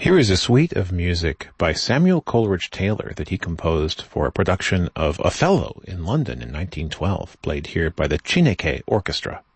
Here is a suite of music by Samuel Coleridge Taylor that he composed for a production of Othello in London in 1912, played here by the Chineke Orchestra.